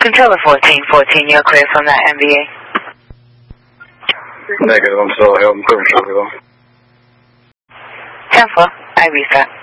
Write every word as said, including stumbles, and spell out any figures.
Controller fourteen fourteen, you're clear from that M V A. Negative, I'm still here. I'm clear from Shelbyville. ten four, I reset.